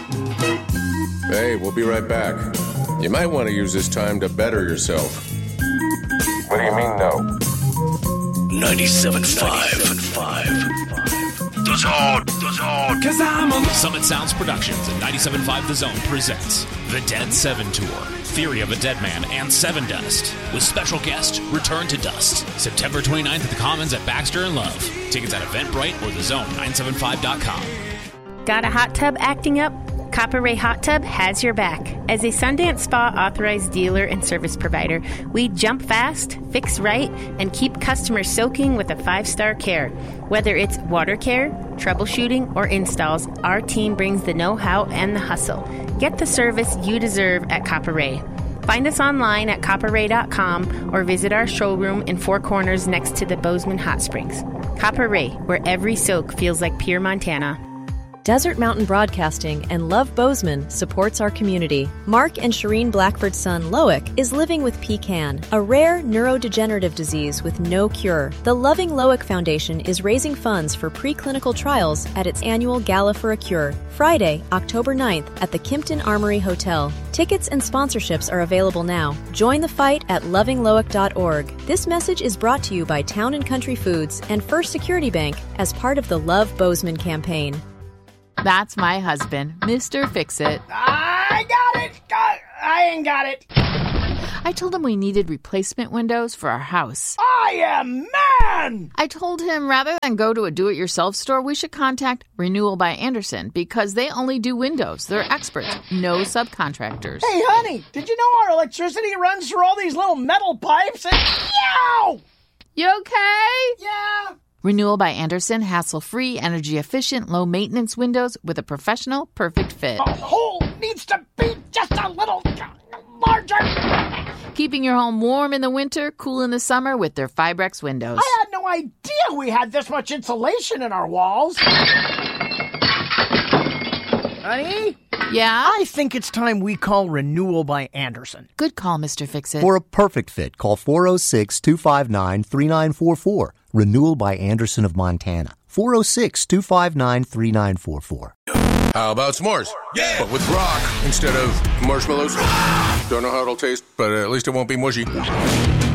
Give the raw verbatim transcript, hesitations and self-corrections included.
Hey, we'll be right back. You might want to use this time to better yourself. What do you mean, no? ninety-seven point five. The Zone! The Zone! Cause I'm a... Summit Sounds Productions and ninety-seven point five The Zone presents The Dead Seven Tour, Theory of a Dead Man, and Seven Dust, with special guest Return to Dust, September twenty-ninth at the Commons at Baxter and Love. Tickets at Eventbrite or the zone nine seven five dot com. Got a hot tub acting up? Copper Ray Hot Tub has your back. As a Sundance Spa authorized dealer and service provider, we jump fast, fix right, and keep customers soaking with a five-star care. Whether it's water care, troubleshooting, or installs, our team brings the know-how and the hustle. Get the service you deserve at Copper Ray. Find us online at copper ray dot com or visit our showroom in Four Corners next to the Bozeman Hot Springs. Copper Ray, where every soak feels like pure Montana. Desert Mountain Broadcasting and Love Bozeman supports our community. Mark and Shireen Blackford's son, Loic, is living with P C A N, a rare neurodegenerative disease with no cure. The Loving Loic Foundation is raising funds for preclinical trials at its annual Gala for a Cure, Friday, October ninth at the Kimpton Armory Hotel. Tickets and sponsorships are available now. Join the fight at loving loic dot org. This message is brought to you by Town and Country Foods and First Security Bank as part of the Love Bozeman campaign. That's my husband, Mister Fix-It. I got it! I ain't got it! I told him we needed replacement windows for our house. I am man! I told him rather than go to a do-it-yourself store, we should contact Renewal by Andersen because they only do windows. They're experts, no subcontractors. Hey, honey, did you know our electricity runs through all these little metal pipes? And... Yow! You okay? Yeah. Renewal by Andersen, hassle-free, energy-efficient, low-maintenance windows with a professional, perfect fit. The hole needs to be just a little larger. Keeping your home warm in the winter, cool in the summer with their Fibrex windows. I had no idea we had this much insulation in our walls. Honey? Yeah? I think it's time we call Renewal by Andersen. Good call, Mister Fix-It. For a perfect fit, call four oh six, two five nine, three nine four four. Renewal by Andersen of Montana. four oh six, two five nine, three nine four four. How about s'mores? Yeah! But with rock instead of marshmallows. Don't know how it'll taste, but at least it won't be mushy.